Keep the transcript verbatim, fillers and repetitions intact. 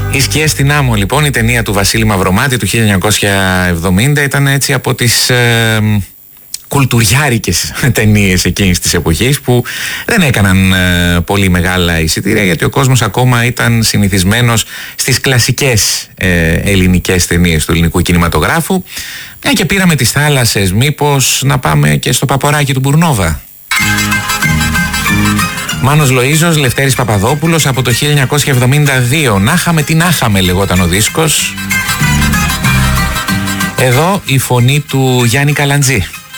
Οι σκιές στην άμμο, λοιπόν, η ταινία του Βασίλη Μαυρομάτη του χίλια εννιακόσια εβδομήντα, ήταν έτσι από τις ε, κουλτουριάρικες ταινίες εκείνης της εποχής, που δεν έκαναν ε, πολύ μεγάλα εισιτήρια, γιατί ο κόσμος ακόμα ήταν συνηθισμένος στις κλασικές ε, ελληνικές ταινίες του ελληνικού κινηματογράφου. Μια και πήραμε τις θάλασσες, μήπως να πάμε και στο Παποράκι του Μπουρνόβα. Μάνος Λοΐζος, Λευτέρης Παπαδόπουλος, από το χίλια εννιακόσια εβδομήντα δύο. Να χαμε τι να χαμε, λεγόταν ο δίσκος. Εδώ η φωνή του Γιάννη Καλαντζή.